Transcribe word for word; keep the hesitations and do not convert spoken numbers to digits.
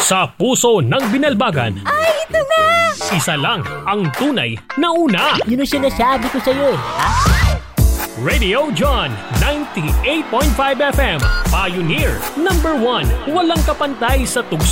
Sa puso ng binalbagan, Ay, ito na! isa lang ang tunay na una. Yun ang sinasabi ko sa'yo eh. Ha? Radio John ninety-eight point five F M, Pioneer number one. Walang kapantay sa tugso